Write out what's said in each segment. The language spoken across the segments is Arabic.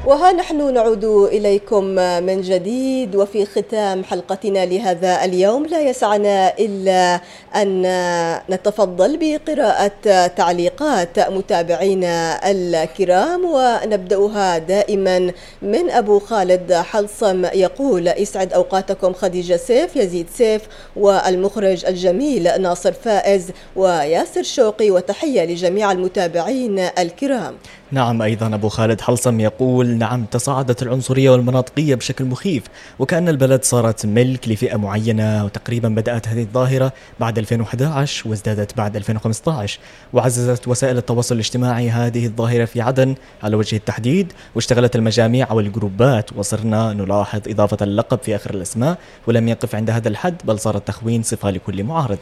وها نحن نعود إليكم من جديد، وفي ختام حلقتنا لهذا اليوم لا يسعنا إلا أن نتفضل بقراءة تعليقات متابعينا الكرام، ونبدأها دائما من أبو خالد حلصم يقول: يسعد أوقاتكم خديجة سيف، يزيد سيف، والمخرج الجميل ناصر فائز وياسر شوقي، وتحية لجميع المتابعين الكرام. نعم، أيضا أبو خالد حلصم يقول: نعم، تصاعدت العنصرية والمناطقية بشكل مخيف، وكأن البلد صارت ملك لفئة معينة، وتقريبا بدأت هذه الظاهرة بعد 2011 وازدادت بعد 2015، وعززت وسائل التواصل الاجتماعي هذه الظاهرة في عدن على وجه التحديد، واشتغلت المجاميع والجروبات، وصرنا نلاحظ إضافة اللقب في آخر الأسماء، ولم يقف عند هذا الحد بل صار التخوين صفة لكل معارض.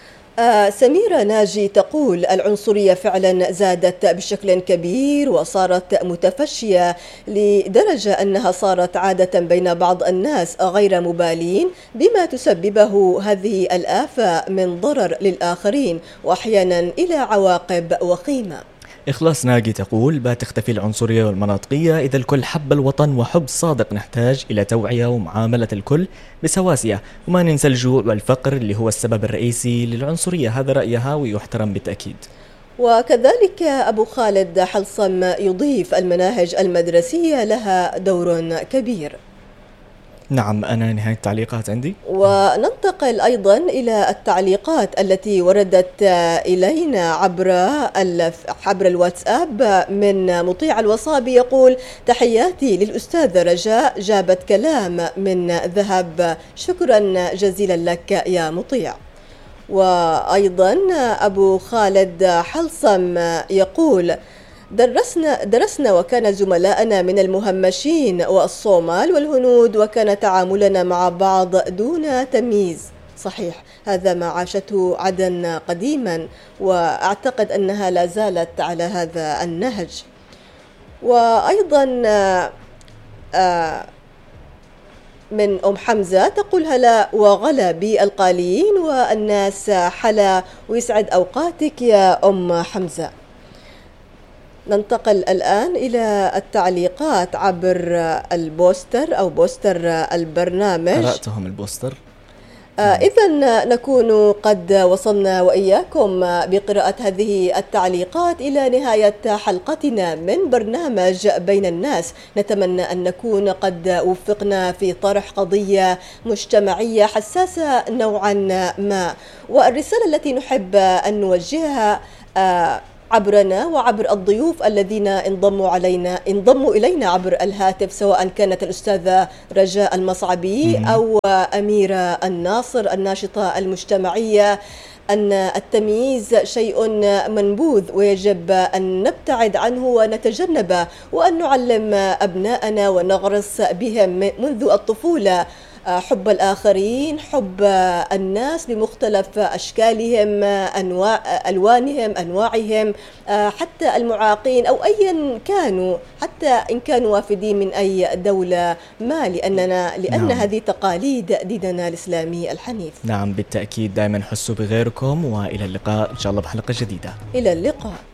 سميرة ناجي تقول: العنصرية فعلا زادت بشكل كبير وصارت متفشية لدرجة أنها صارت عادة بين بعض الناس غير مبالين بما تسببه هذه الآفة من ضرر للآخرين، وأحيانا إلى عواقب وخيمة. إخلاص ناجي تقول: بتختفي العنصرية والمناطقية إذا الكل حب الوطن وحب صادق. نحتاج إلى توعية ومعاملة الكل بسواسية، وما ننسى الجوع والفقر اللي هو السبب الرئيسي للعنصرية. هذا رأيها ويحترم بالتأكيد. وكذلك أبو خالد حلصم يضيف: المناهج المدرسية لها دور كبير. نعم، أنا نهاية التعليقات عندي. وننتقل أيضا إلى التعليقات التي وردت إلينا عبر الواتساب من مطيع الوصابي يقول: تحياتي للأستاذة رجاء، جابت كلام من ذهب، شكرا جزيلا لك يا مطيع. وأيضا أبو خالد حلصم يقول: درسنا وكان زملاءنا من المهمشين والصومال والهنود، وكان تعاملنا مع بعض دون تمييز. صحيح، هذا ما عاشته عدن قديما، وأعتقد أنها لا زالت على هذا النهج. وأيضا من أم حمزة تقول: هلا وغلا بالقاليين والناس حلا، ويسعد أوقاتك يا أم حمزة. ننتقل الآن إلى التعليقات عبر البوستر أو بوستر البرنامج. قرأتهم البوستر. إذن نكون قد وصلنا وإياكم بقراءة هذه التعليقات إلى نهاية حلقتنا من برنامج بين الناس. نتمنى أن نكون قد وفقنا في طرح قضية مجتمعية حساسة نوعا ما، والرسالة التي نحب أن نوجهها عبرنا وعبر الضيوف الذين انضموا إلينا عبر الهاتف، سواء كانت الأستاذة رجاء المصعبي أو أميرة الناصر الناشطة المجتمعية، أن التمييز شيء منبوذ ويجب أن نبتعد عنه ونتجنبه، وأن نعلم أبناءنا ونغرس بهم منذ الطفولة حب الآخرين، حب الناس بمختلف أشكالهم، ألوانهم، أنواعهم، حتى المعاقين أو أيا كانوا، حتى إن كانوا وافدين من أي دولة ما، لأن هذه تقاليد ديننا الإسلامي الحنيف. نعم بالتأكيد، دائما حسوا بغيركم، وإلى اللقاء إن شاء الله بحلقة جديدة. إلى اللقاء.